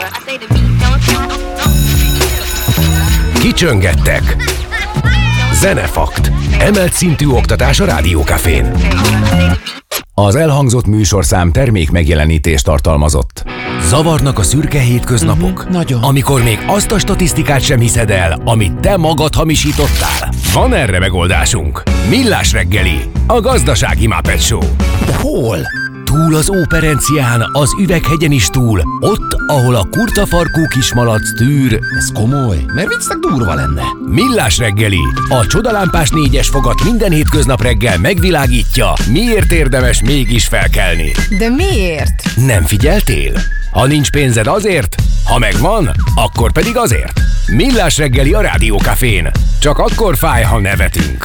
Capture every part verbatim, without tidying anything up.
Kicsöngettek. Zenefakt. Emelt szintű oktatás a Rádió Cafén. Az elhangzott műsorszám termék megjelenítést tartalmazott. Zavarnak a szürke hétköznapok? Uh-huh, nagyon. Amikor még azt a statisztikát sem hiszed el, amit te magad hamisítottál? Van erre megoldásunk. Millás reggeli, a gazdasági Muppet Show. De hol? Túl az Óperencián, az Üveghegyen is túl, ott, ahol a kurtafarkú kismalac tűr. Ez komoly, mert viccnek durva lenne. Millás reggeli, a csodalámpás négyes fogat minden hétköznap reggel megvilágítja, miért érdemes mégis felkelni. De miért? Nem figyeltél? Ha nincs pénzed azért, ha megvan, akkor pedig azért. Millás reggeli a Rádió Cafén. Csak akkor fáj, ha nevetünk.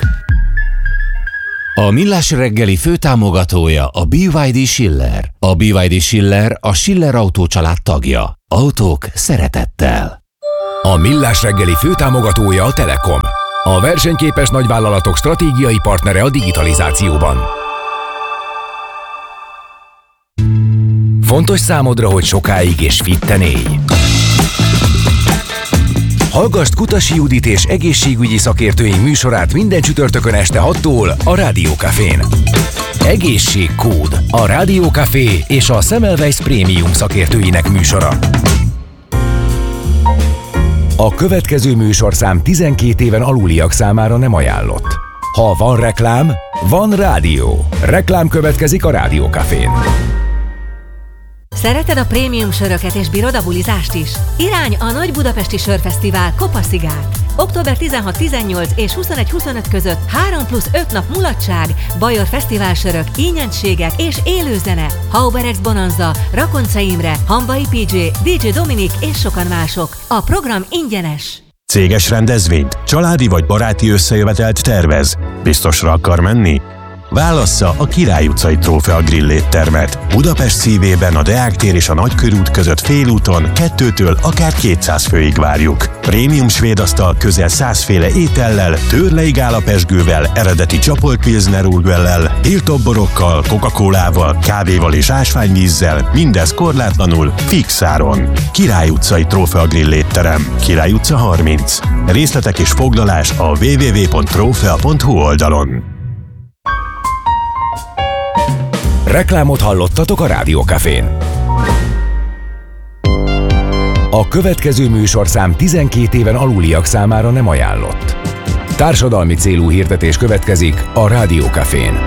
A Millás reggeli főtámogatója a bé vé dé Schiller. A bé vé dé Schiller a Schiller Autó család tagja. Autók szeretettel. A Millás reggeli főtámogatója a Telekom. A versenyképes nagyvállalatok stratégiai partnere a digitalizációban. Fontos számodra, hogy sokáig és fitten élj. Hallgasd Kutasi Judit és egészségügyi szakértőink műsorát minden csütörtökön este hattól a Rádió Cafén. Egészségkód, a Rádió Café és a Semmelweis Prémium szakértőinek műsora. A következő műsorszám tizenkét éven aluliak számára nem ajánlott. Ha van reklám, van rádió. Reklám következik a Rádió Cafén. Szereted a prémium söröket és bírod a bulizást is? Irány a Nagy Budapesti Sörfesztivál Kopaszigát. október tizenhat-tizennyolc és huszonegy-huszonöt között három plusz öt nap mulatság, Bajor fesztiválsörök, ínyentségek és élőzene. Hauberex Bonanza, Rakonca Imre, Hambai pé dzsé, dé dzsé Dominik és sokan mások. A program ingyenes. Céges rendezvényt, családi vagy baráti összejövetelt tervez. Biztosra akar menni? Válassza a Király utcai Trófea Grill éttermet. Budapest szívében a Deák tér és a Nagykörút között félúton, kettőtől akár kétszáz főig várjuk. Prémium svéd asztal közel százféle étellel, törlei gálapezsgővel, eredeti csapolt pilsner urgellel, tiltoborokkal, Coca-Colával, kávéval és ásványvízzel, mindez korlátlanul, fix áron. Király utcai Trófea Grill étterem, Király utca harminc. Részletek és foglalás a double-u double-u double-u pont trófea pont hu oldalon. Reklámot hallottatok a Rádió Cafén. A következő műsorszám tizenkét éven aluliak számára nem ajánlott. Társadalmi célú hirdetés következik a Rádió Cafén.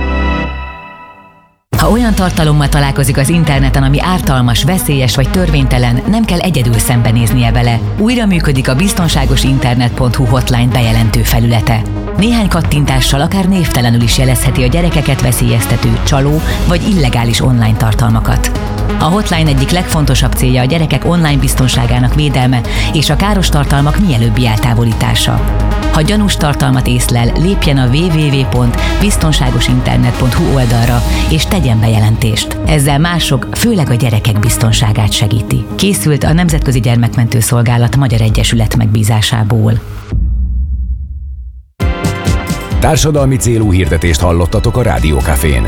Ha olyan tartalommal találkozik az interneten, ami ártalmas, veszélyes vagy törvénytelen, nem kell egyedül szembenéznie vele. Újra működik a biztonságosinternet pont hu hotline bejelentő felülete. Néhány kattintással akár névtelenül is jelezheti a gyerekeket veszélyeztető, csaló vagy illegális online tartalmakat. A hotline egyik legfontosabb célja a gyerekek online biztonságának védelme és a káros tartalmak mielőbbi eltávolítása. Ha gyanús tartalmat észlel, lépjen a double-u double-u double-u pont biztonságosinternet pont hu oldalra és tegyen bejelentést. Ezzel mások, főleg a gyerekek biztonságát segíti. Készült a Nemzetközi Gyermekmentő Szolgálat Magyar Egyesület megbízásából. Társadalmi célú hirdetést hallottatok a Rádió Cafén.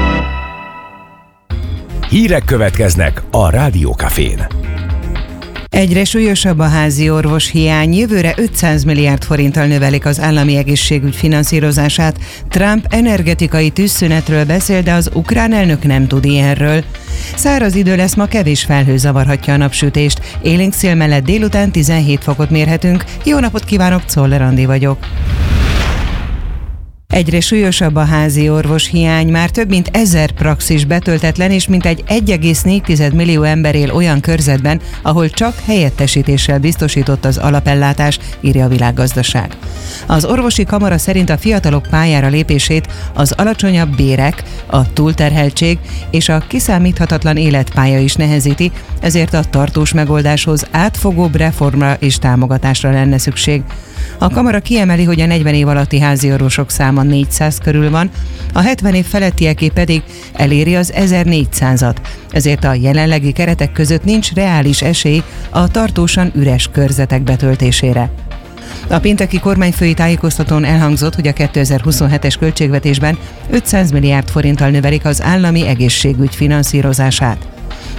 Hírek következnek a Rádió Cafén. Egyre súlyosabb a házi orvos hiány, jövőre ötszáz milliárd forinttal növelik az állami egészségügy finanszírozását. Trump energetikai tűzszünetről beszél, de az ukrán elnök nem tud ilyenről. Száraz idő lesz, ma kevés felhő zavarhatja a napsütést. Élénk szél mellett délután tizenhét fokot mérhetünk. Jó napot kívánok, Czoller Andi vagyok. Egyre súlyosabb a házi orvos hiány, már több mint ezer praxis betöltetlen, és mintegy egy egész négy millió ember él olyan körzetben, ahol csak helyettesítéssel biztosított az alapellátás, írja a Világgazdaság. Az orvosi kamara szerint a fiatalok pályára lépését az alacsonyabb bérek, a túlterheltség és a kiszámíthatatlan életpálya is nehezíti, ezért a tartós megoldáshoz átfogóbb reformra és támogatásra lenne szükség. A kamara kiemeli, hogy a negyven év alatti háziorvosok száma négyszáz körül van, a hetven év felettieké pedig eléri az ezernégyszázat, ezért a jelenlegi keretek között nincs reális esély a tartósan üres körzetek betöltésére. A pénteki kormányfői tájékoztatón elhangzott, hogy a kétezer-huszonhetes költségvetésben ötszáz milliárd forinttal növelik az állami egészségügy finanszírozását.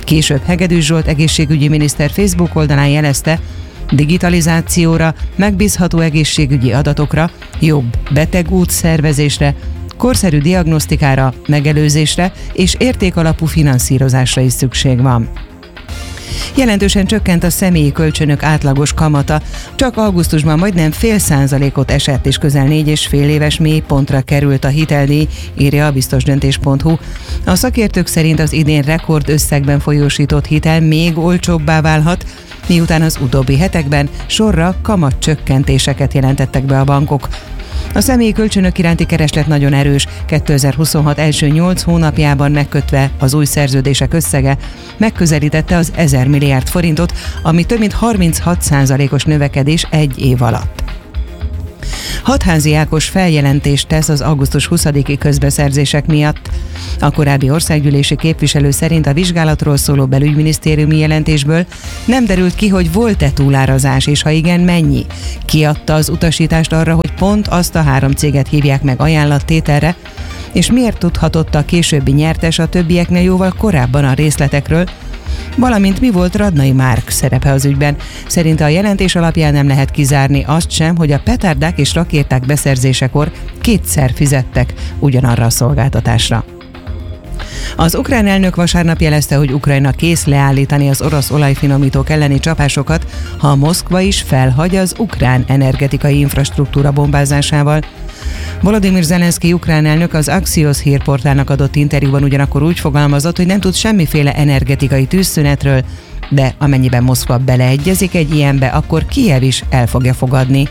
Később Hegedűs Zsolt egészségügyi miniszter Facebook oldalán jelezte, digitalizációra, megbízható egészségügyi adatokra, jobb betegútszervezésre, korszerű diagnosztikára, megelőzésre és értékalapú finanszírozásra is szükség van. Jelentősen csökkent a személyi kölcsönök átlagos kamata, csak augusztusban majdnem fél százalékot esett, és közel négy és fél éves mélypontra került a hiteldíj, írja a biztosdöntés pont hu. A szakértők szerint az idén rekord összegben folyósított hitel még olcsóbbá válhat, miután az utóbbi hetekben sorra kamatcsökkentéseket jelentettek be a bankok. A személyi kölcsönök iránti kereslet nagyon erős, kétezer-huszonhat első nyolc hónapjában megkötve az új szerződések összege megközelítette az ezer milliárd forintot, ami több mint harminchat százalékos növekedés egy év alatt. Hatházi Ákos feljelentést tesz az augusztus huszadiki közbeszerzések miatt. A korábbi országgyűlési képviselő szerint a vizsgálatról szóló belügyminisztériumi jelentésből nem derült ki, hogy volt-e túlárazás, és ha igen, mennyi. Kiadta az utasítást arra, hogy pont azt a három céget hívják meg ajánlattételre, és miért tudhatott a későbbi nyertes a többieknél jóval korábban a részletekről, valamint mi volt Radnai Márk szerepe az ügyben. Szerinte a jelentés alapján nem lehet kizárni azt sem, hogy a petárdák és rakéták beszerzésekor kétszer fizettek ugyanarra a szolgáltatásra. Az ukrán elnök vasárnap jelezte, hogy Ukrajna kész leállítani az orosz olajfinomítók elleni csapásokat, ha Moszkva is felhagy az ukrán energetikai infrastruktúra bombázásával. Volodymyr Zelenszky ukrán elnök az Axios hírportálnak adott interjúban ugyanakkor úgy fogalmazott, hogy nem tud semmiféle energetikai tűzszünetről, de amennyiben Moszkva beleegyezik egy ilyenbe, akkor Kijev is el fogja fogadni.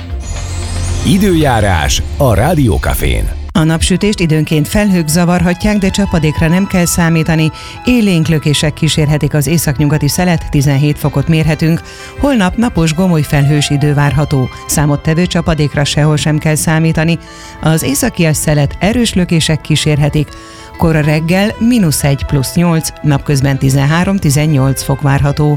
Időjárás a Rádió Cafén. A napsütést időnként felhők zavarhatják, de csapadékra nem kell számítani. Élénk lökések kísérhetik az északnyugati szelet, tizenhét fokot mérhetünk. Holnap napos gomoly felhős idő várható. Számottevő csapadékra sehol sem kell számítani. Az északias szelet erős lökések kísérhetik. Kora reggel mínusz egy plusz nyolc, napközben tizenhárom-tizennyolc fok várható.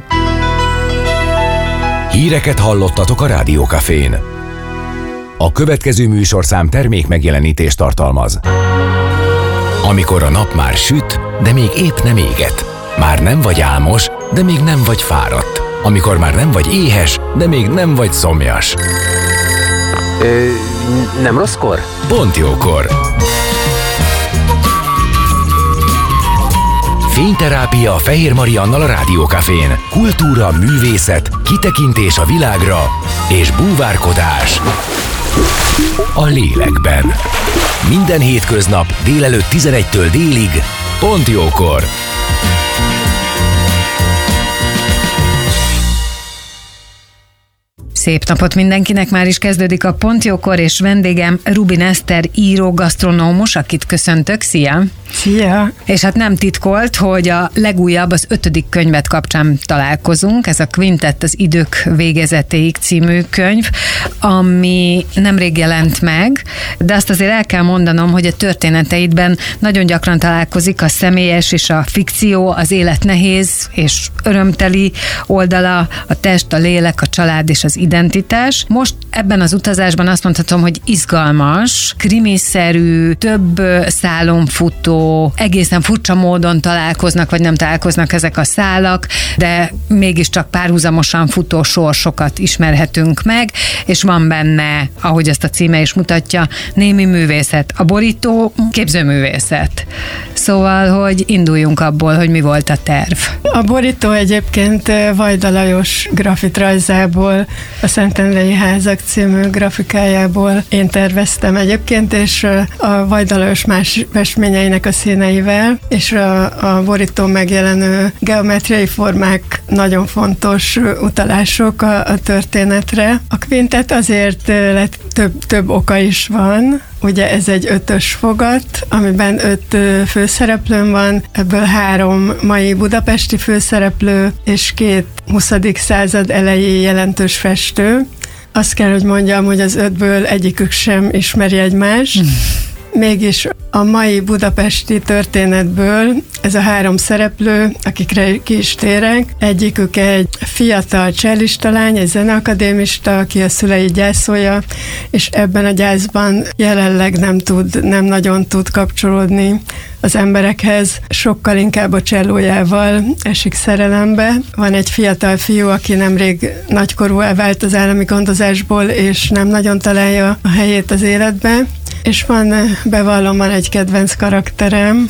Híreket hallottatok a Rádió Cafén. A következő műsorszám termék megjelenítést tartalmaz. Amikor a nap már süt, de még épp nem éget. Már nem vagy álmos, de még nem vagy fáradt. Amikor már nem vagy éhes, de még nem vagy szomjas. Ö, nem rosszkor? Pont jókor. Fényterápia Fehér Mariannal a Rádió Cafén. Kultúra, művészet, kitekintés a világra és búvárkodás a lélekben. Minden hétköznap délelőtt tizenegytől délig, pont jókor. Szép napot mindenkinek, már is kezdődik a Pont Jókor, és vendégem Rubin Eszter író, gasztronómus, akit köszöntök. Szia! Szia! És hát nem titkolt, hogy a legújabb, az ötödik könyvet kapcsán találkozunk, ez a Quintett az idők végezetéig című könyv, ami nemrég jelent meg, de azt azért el kell mondanom, hogy a történeteidben nagyon gyakran találkozik a személyes és a fikció, az élet nehéz és örömteli oldala, a test, a lélek, a család és az identitás. Most ebben az utazásban azt mondhatom, hogy izgalmas, krimiszerű, több szálon futó, egészen furcsa módon találkoznak, vagy nem találkoznak ezek a szálak, de mégiscsak párhuzamosan futó sorsokat ismerhetünk meg, és van benne, ahogy ezt a címe is mutatja, némi művészet. A borító képzőművészet. Szóval, hogy induljunk abból, hogy mi volt a terv. A borító egyébként Vajda Lajos grafitrajzából, a Szentendrei Házak című grafikájából én terveztem egyébként, és a Vajda Lajos más festményeinek a színeivel, és a, a borító megjelenő geometriai formák nagyon fontos utalások a, a történetre. A Quintett azért lett, több, több oka is van. Ugye ez egy ötös fogat, amiben öt főszereplőm van, ebből három mai budapesti főszereplő, és két huszadik század elejé jelentős festő. Azt kell, hogy mondjam, hogy az ötből egyikük sem ismeri egymást, mégis a mai budapesti történetből ez a három szereplő, akikre ki is térek, egyikük egy fiatal csellista lány, egy zeneakadémista, aki a szüleit gyászolja, és ebben a gyászban jelenleg nem tud, nem nagyon tud kapcsolódni az emberekhez, sokkal inkább a csellójával esik szerelembe. Van egy fiatal fiú, aki nemrég nagykorúvá vált az állami gondozásból, és nem nagyon találja a helyét az életbe. És van, bevallom, van egy kedvenc karakterem,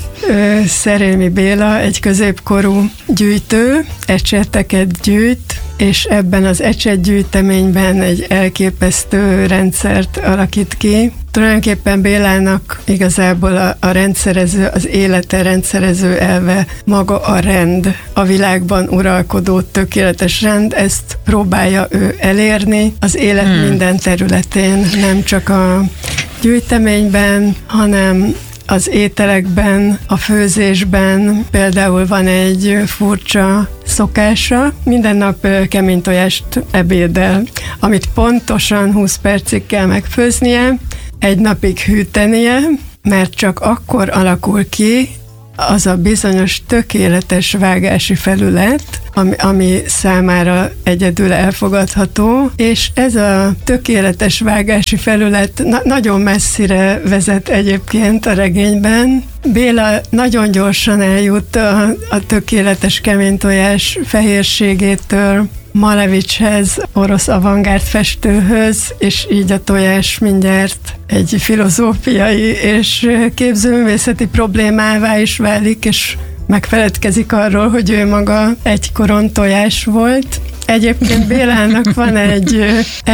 Szerémi Béla, egy középkorú gyűjtő, ecseteket gyűjt, és ebben az ecsetgyűjteményben egy elképesztő rendszert alakít ki. Tulajdonképpen Bélának igazából a, a rendszerező, az élete rendszerező elve maga a rend, a világban uralkodó tökéletes rend, ezt próbálja ő elérni az élet hmm. minden területén, nem csak a gyűjteményben, hanem az ételekben, a főzésben. Például van egy furcsa szokása, minden nap kemény tojást ebédel, amit pontosan húsz percig kell megfőznie, egy napig hűtenie, mert csak akkor alakul ki az a bizonyos tökéletes vágási felület, ami, ami számára egyedül elfogadható, és ez a tökéletes vágási felület na- nagyon messzire vezet egyébként a regényben. Béla nagyon gyorsan eljut a, a tökéletes kemény tojás fehérségétől Malevicshez, orosz avantgárd festőhöz, és így a tojás mindjárt egy filozófiai és képzőművészeti problémává is válik, és megfeledkezik arról, hogy ő maga egykoron tojás volt. Egyébként Bélának van egy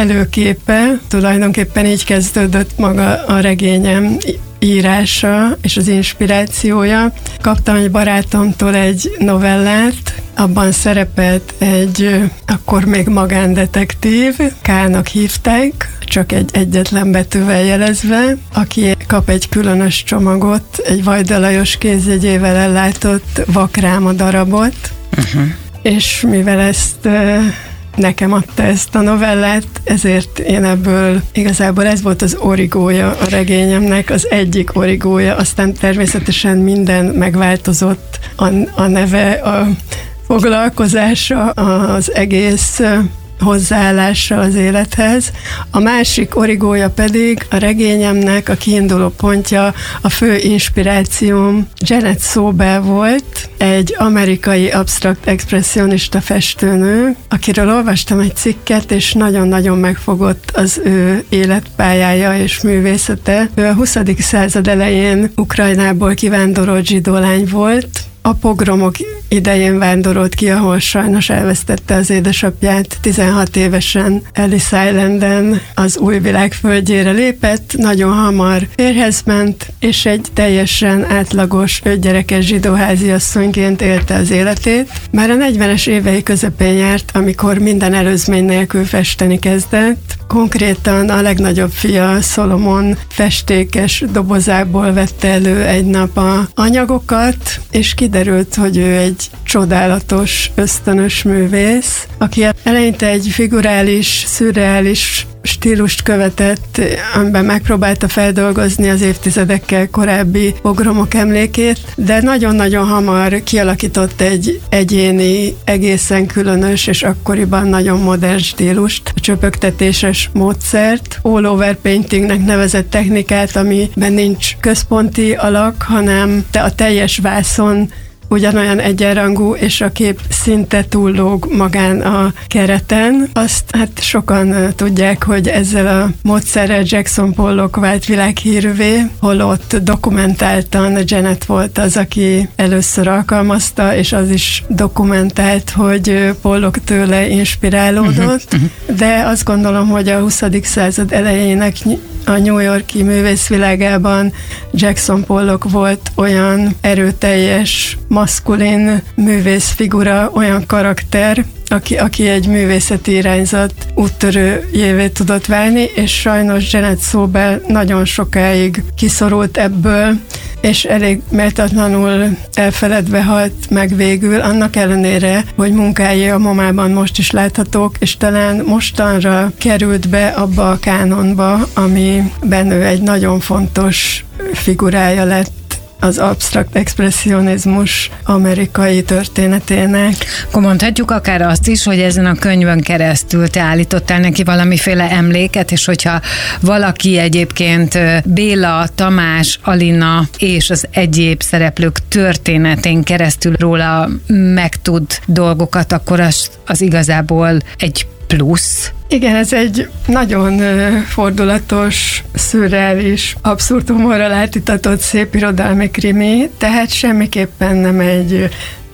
előképe, tulajdonképpen így kezdődött maga a regényem írása és az inspirációja. Kaptam egy barátomtól egy novellát, abban szerepelt egy akkor még magándetektív, K-nak hívták, csak egy egyetlen betűvel jelezve, aki kap egy különös csomagot, egy Vajda Lajos kézjegyével ellátott vakráma darabot, uh-huh. és mivel ezt nekem adta ezt a novellát, ezért én ebből igazából ez volt az origója a regényemnek, az egyik origója, aztán természetesen minden megváltozott, a, a neve, a foglalkozása, az egész hozzáállása az élethez. A másik origója pedig a regényemnek a kiinduló pontja, a fő inspirációm Janet Sobel volt, egy amerikai absztrakt expresszionista festőnő, akiről olvastam egy cikket, és nagyon-nagyon megfogott az ő életpályája és művészete. Ő a huszadik század elején Ukrajnából kivándorolt zsidó lány volt, a pogromok idején vándorolt ki, ahol sajnos elvesztette az édesapját. tizenhat évesen Ellis Islanden az új világ földjére lépett, nagyon hamar férjhez ment, és egy teljesen átlagos, ötgyerekes zsidó háziasszonyként élte az életét. Már a negyvenes évei közepén járt, amikor minden előzmény nélkül festeni kezdett. Konkrétan a legnagyobb fia, Szolomon festékes dobozából vette elő egy nap a anyagokat, és kiderült, hogy ő egy csodálatos, ösztönös művész, aki eleinte egy figurális, szürreális stílust követett, amiben megpróbálta feldolgozni az évtizedekkel korábbi pogromok emlékét, de nagyon-nagyon hamar kialakított egy egyéni, egészen különös és akkoriban nagyon modern stílust, a csöpögtetéses módszert, all over paintingnek nevezett technikát, amiben nincs központi alak, hanem a teljes vászon ugyanolyan egyenrangú, és a kép szinte túllóg magán a kereten. Azt hát sokan tudják, hogy ezzel a módszerrel Jackson Pollock vált világhírűvé, holott dokumentáltan Janet volt az, aki először alkalmazta, és az is dokumentált, hogy Pollock tőle inspirálódott, de azt gondolom, hogy a huszadik század elejének a New York-i művészvilágában Jackson Pollock volt olyan erőteljes, maszkulin művészfigura, olyan karakter, aki, aki egy művészeti irányzat úttörőjévé tudott válni, és sajnos Janet Sobel nagyon sokáig kiszorult ebből. és elég méltatlanul elfeledve halt meg végül, annak ellenére, hogy munkái a MoMA-ban most is láthatók, és talán mostanra került be abba a kánonba, amiben ő egy nagyon fontos figurája lett az absztrakt expresszionizmus amerikai történetének. Akkor mondhatjuk akár azt is, hogy ezen a könyvön keresztül te állítottál neki valamiféle emléket, és hogyha valaki egyébként Béla, Tamás, Alina és az egyéb szereplők történetén keresztül róla megtud dolgokat, akkor az, az igazából egy plusz. Igen, ez egy nagyon fordulatos, szürreális, abszurd humorral átitatott szép irodalmi krimi, tehát semmiképpen nem egy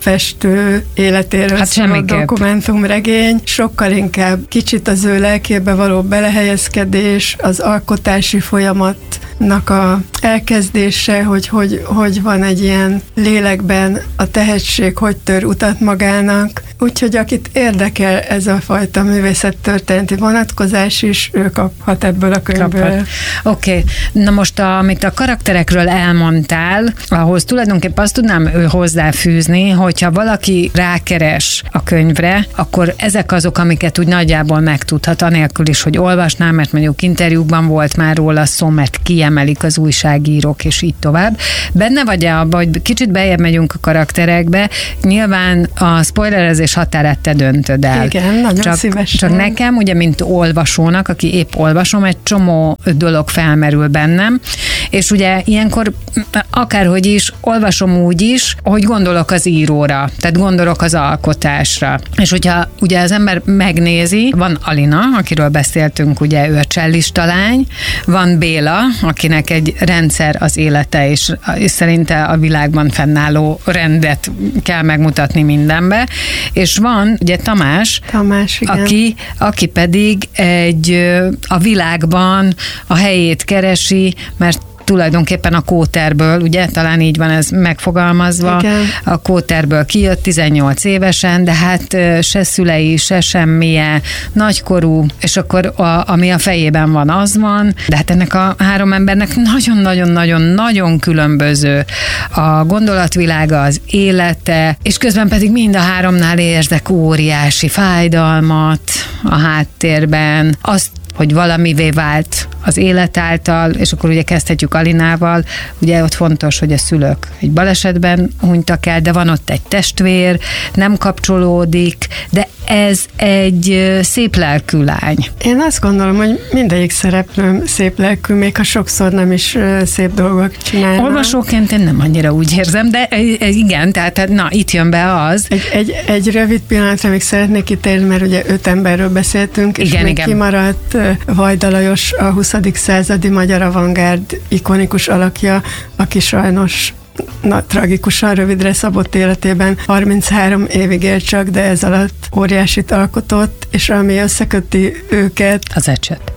festő életéről hát szóló dokumentumregény, sokkal inkább kicsit az ő lelkébe való belehelyezkedés, az alkotási folyamatnak a elkezdése, hogy, hogy hogy van egy ilyen lélekben a tehetség, hogy tör utat magának. Úgyhogy akit érdekel ez a fajta művészettörténeti vonatkozás is, ő kaphat ebből a könyvből. Oké, okay. Na most a, amit a karakterekről elmondtál, ahhoz tulajdonképpen azt tudnám hozzáfűzni, hogyha valaki rákeres a könyvre, akkor ezek azok, amiket úgy nagyjából megtudhat, anélkül is, hogy olvasnál, mert mondjuk interjúkban volt már róla szó, mert kiemelik az újságírók, és így tovább. Benne vagy-e abban, hogy kicsit bejebb megyünk a karakterekbe, nyilván a spoilerezés határát te döntöd el. Igen, nagyon csak, szívesen. Csak nekem, ugye, mint olvasónak, aki épp olvasom, egy csomó dolog felmerül bennem, és ugye ilyenkor akárhogy is, olvasom úgy is, hogy gondolok az íróra, tehát gondolok az alkotásra. És hogyha ugye az ember megnézi, van Alina, akiről beszéltünk, ugye ő a csellista lány, van Béla, akinek egy rendszer az élete, és, és szerinte a világban fennálló rendet kell megmutatni mindenbe, és van ugye Tamás, Tamás igen. aki, aki pedig egy a világban a helyét keresi, mert tulajdonképpen a kóterből, ugye, talán így van ez megfogalmazva, igen. A kóterből kijött tizennyolc évesen, de hát se szülei, se semmije, nagykorú, és akkor a, ami a fejében van, az van, de hát ennek a három embernek nagyon-nagyon-nagyon-nagyon különböző a gondolatvilága, az élete, és közben pedig mind a háromnál érzek óriási fájdalmat a háttérben, azt, hogy valamivé vált az élet által, és akkor ugye kezdhetjük Alinával, ugye ott fontos, hogy a szülők egy balesetben hunytak el, de van ott egy testvér, nem kapcsolódik, de ez egy szép lelkű lány. Én azt gondolom, hogy mindegyik szereplőm szép lelkű, még ha sokszor nem is szép dolgok csinálnak. Olvasóként én nem annyira úgy érzem, de igen, tehát na, itt jön be az. Egy, egy, egy rövid pillanatra még szeretnék kitérni, mert ugye öt emberről beszéltünk, és igen, még igen. kimaradt Vajda Lajos, a huszadik századi magyar avantgárd ikonikus alakja, aki sajnos na, tragikusan rövidre szabott életében harminchárom évig élt csak, de ez alatt óriásit alkotott, és ami összeköti őket... Az ecset.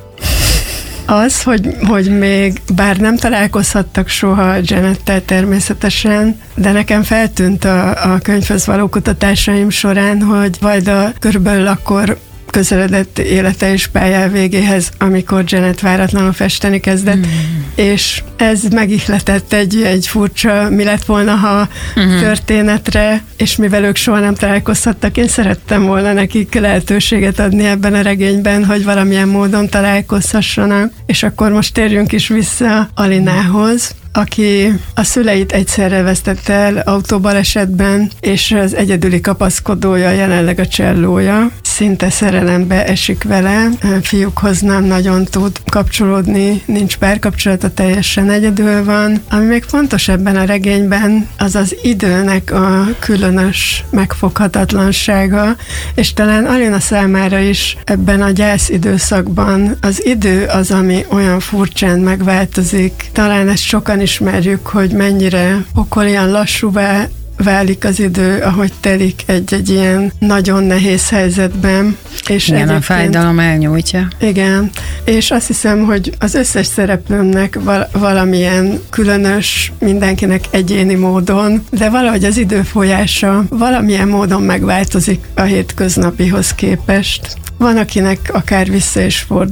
Az, hogy, hogy még bár nem találkozhattak soha Janettel természetesen, de nekem feltűnt a, a könyvhöz való kutatásaim során, hogy Vajda körülbelül akkor közeledett élete és pályá végéhez, amikor Janet váratlanul festeni kezdett, mm. és ez megihletett egy, egy furcsa, mi lett volna, ha mm. történetre, és mivel ők soha nem találkozhattak, én szerettem volna nekik lehetőséget adni ebben a regényben, hogy valamilyen módon találkozhassanak, és akkor most térjünk is vissza Alinához, aki a szüleit egyszerre vesztette el autóbalesetben, és az egyedüli kapaszkodója jelenleg a csellója. Szinte szerelembe esik vele, fiúkhoz nem nagyon tud kapcsolódni, nincs párkapcsolata, teljesen egyedül van. Ami még fontos ebben a regényben, az az időnek a különös megfoghatatlansága, és talán Alina számára is ebben a gyász időszakban az idő az, ami olyan furcsán megváltozik. Talán ezt sokan ismerjük, hogy mennyire okolian lassúvá válik az idő, ahogy telik egy-egy ilyen nagyon nehéz helyzetben. És igen, a fájdalom elnyújtja. Igen, és azt hiszem, hogy az összes szereplőmnek val- valamilyen különös, mindenkinek egyéni módon, de valahogy az idő folyása valamilyen módon megváltozik a hétköznapihoz képest. Van, akinek akár vissza is fordul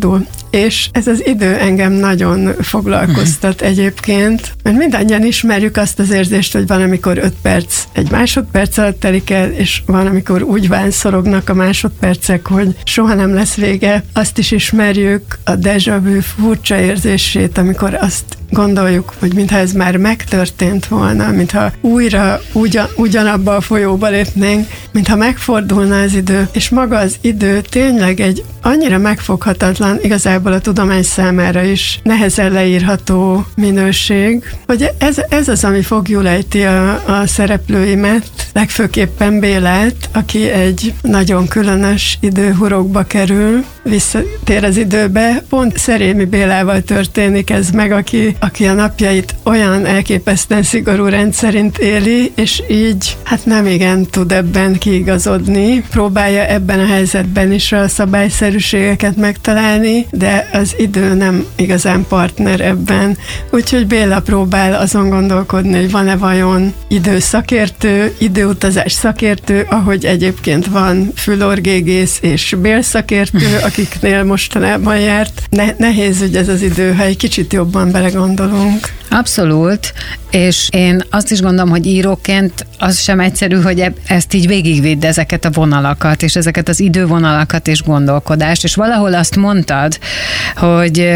és ez az idő engem nagyon foglalkoztat egyébként, mert mindannyian ismerjük azt az érzést, hogy van, amikor öt perc egy másodperc alatt telik el, és van, amikor úgy vánszorognak a másodpercek, hogy soha nem lesz vége. Azt is ismerjük, a déjà vu furcsa érzését, amikor azt gondoljuk, hogy mintha ez már megtörtént volna, mintha újra ugyan, ugyanabba a folyóba lépnénk, mintha megfordulna az idő, és maga az idő tényleg egy annyira megfoghatatlan, igazából a tudomány számára is nehezen leírható minőség, hogy ez, ez az, ami fogjul ejti a, a szereplőimet, legfőképpen Bélát, aki egy nagyon különös időhurokba kerül, visszatér az időbe. Pont Szerémi Bélával történik ez meg, aki, aki a napjait olyan elképesztően szigorú rendszerint éli, és így hát nem igen tud ebben kiigazodni. Próbálja ebben a helyzetben is a szabályszerűségeket megtalálni, de az idő nem igazán partner ebben. Úgyhogy Béla próbál azon gondolkodni, hogy van-e vajon időszakértő, időutazás szakértő, ahogy egyébként van fülorgégész és bélszakértő, akiknél mostanában járt. Ne, nehéz ügy ez az idő, ha egy kicsit jobban belegondolunk. Abszolút, és én azt is gondolom, hogy íróként az sem egyszerű, hogy eb- ezt így végigvidd, ezeket a vonalakat, és ezeket az idővonalakat és gondolkodást, és valahol azt mondtad, hogy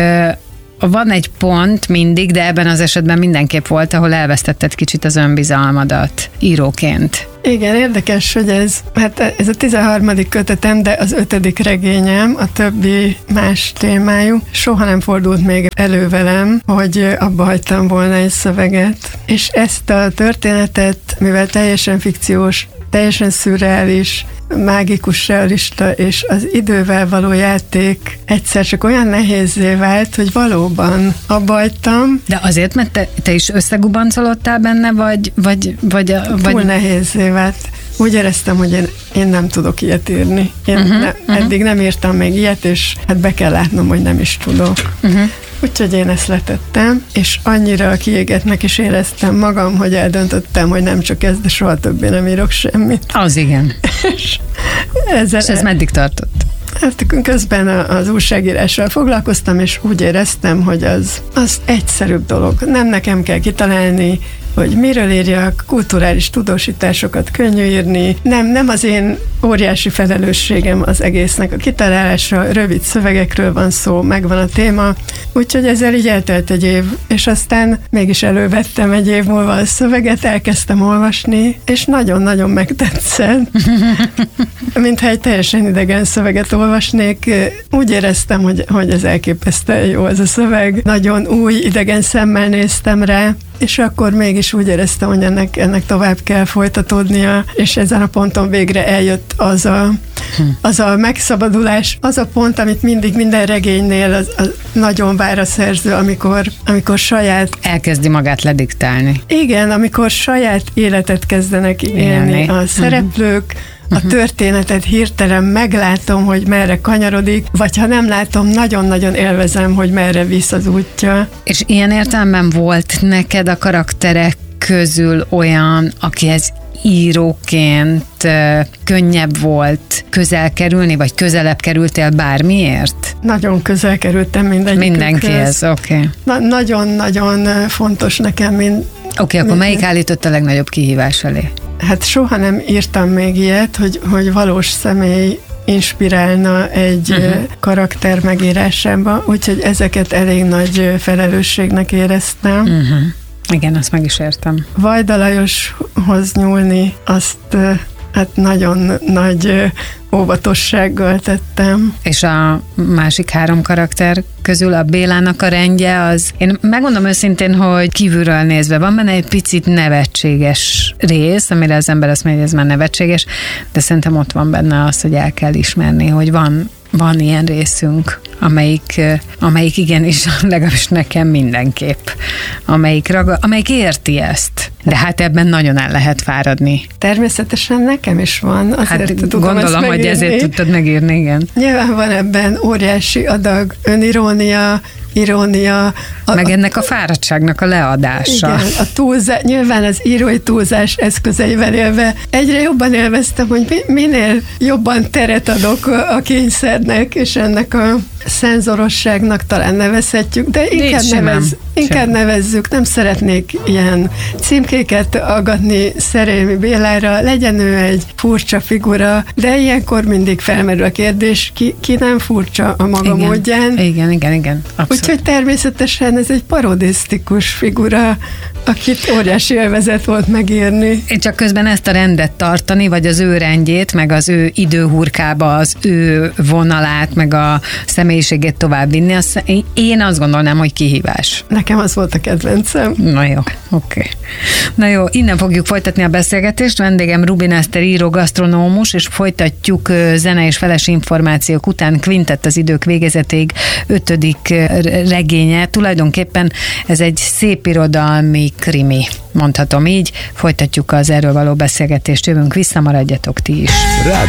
van egy pont mindig, de ebben az esetben mindenképp volt, ahol elvesztetted kicsit az önbizalmadat íróként. Igen, érdekes, hogy ez, hát ez a tizenharmadik kötetem, de az ötödik regényem, a többi más témájú. Soha nem fordult még elő velem, hogy abba hagytam volna egy szöveget. És ezt a történetet, mivel teljesen fikciós, teljesen szürreális, mágikus realista, és az idővel való játék egyszer csak olyan nehézzé vált, hogy valóban abba hagytam. De azért, mert te, te is összegubancolódtál benne, vagy... vagy, vagy, vagy... Túl nehézzé vált. Úgy éreztem, hogy én, én nem tudok ilyet írni. Én uh-huh, ne, uh-huh. eddig nem írtam még ilyet, és hát be kell látnom, hogy nem is tudok. Uh-huh. Úgyhogy én ezt letettem, és annyira kiégetnek is éreztem magam, hogy eldöntöttem, hogy nem csak ez, de soha többé nem írok semmit. Az igen. és, ezzel és ez meddig tartott? Hát közben az újságírással foglalkoztam, és úgy éreztem, hogy az, az egyszerűbb dolog. Nem nekem kell kitalálni, hogy miről írjak, kulturális tudósításokat könnyű írni. Nem, nem az én óriási felelősségem az egésznek a kitalálása, rövid szövegekről van szó, megvan a téma, úgyhogy ezzel így eltelt egy év, és aztán mégis elővettem egy év múlva a szöveget, elkezdtem olvasni, és nagyon-nagyon megtetszett. Mintha egy teljesen idegen szöveget olvasnék, úgy éreztem, hogy, hogy ez elképesztően jó ez a szöveg. Nagyon új, idegen szemmel néztem rá, és akkor mégis úgy éreztem, hogy ennek, ennek tovább kell folytatódnia, és ezen a ponton végre eljött az a, az a megszabadulás, az a pont, amit mindig minden regénynél az, az nagyon vár a szerző, amikor, amikor saját... Elkezdi magát lediktálni. Igen, amikor saját életet kezdenek élni, élni. A szereplők, a történetet hirtelen meglátom, hogy merre kanyarodik, vagy ha nem látom, nagyon-nagyon élvezem, hogy merre visz az útja. És ilyen értelemben volt neked a karakterek közül olyan, akihez íróként könnyebb volt közel kerülni, vagy közelebb kerültél bármiért? Nagyon közel kerültem mindegyikükhöz. Mindenkihez, oké. Okay. Na, nagyon-nagyon fontos nekem mind. Oké, okay, akkor melyik állított a legnagyobb kihívás elé? Hát soha nem írtam még ilyet, hogy, hogy valós személy inspirálna egy uh-huh. karakter megírásába, úgyhogy ezeket elég nagy felelősségnek éreztem. Uh-huh. Igen, azt meg is értem. Vajda Lajoshoz nyúlni, azt hát nagyon nagy óvatossággal tettem. És a másik három karakter közül a Bélának a rendje az, én megmondom őszintén, hogy kívülről nézve van benne egy picit nevetséges rész, amire az ember azt mondja, hogy ez már nevetséges, de szerintem ott van benne az, hogy el kell ismerni, hogy van Van ilyen részünk, amelyik, amelyik igenis, legalábbis nekem mindenképp, amelyik, raga, amelyik érti ezt. De hát ebben nagyon el lehet fáradni. Természetesen nekem is van. Azért hát tudom gondolom, hogy ezért tudtad megírni, igen. Nyilván van ebben óriási adag önirónia, irónia, Meg ennek a fáradtságnak a leadása. Igen, a túlzás, nyilván az írói túlzás eszközeivel élve egyre jobban élveztem, hogy minél jobban teret adok a kényszernek, és ennek a szenzorosságnak talán nevezhetjük, de inkább, nevez, inkább nevezzük, nem szeretnék ilyen címkéket aggatni Szerelmi Bélára, legyen ő egy furcsa figura, de ilyenkor mindig felmerül a kérdés, ki, ki nem furcsa a maga igen, módján. Igen, igen, igen. Abszolút. Úgyhogy természetesen ez egy parodisztikus figura, akit óriási élvezet volt megírni. Én csak közben ezt a rendet tartani, vagy az ő rendjét, meg az ő időhurkába, az ő vonalát, meg a személyiségét továbbvinni, azt, én azt gondolnám, hogy kihívás. Nekem az volt a kedvencem. Na jó, oké. Okay. Na jó, innen fogjuk folytatni a beszélgetést. Vendégem Rubin Eszter író, gasztronómus, és folytatjuk zene és feles információk után Quintett az idők végezetéig ötödik regénye. Tulajdonképpen ez egy szépirodalmi krimi, mondhatom így. Folytatjuk az erről való beszélgetést, jövünk vissza, maradjatok ti is. Rádió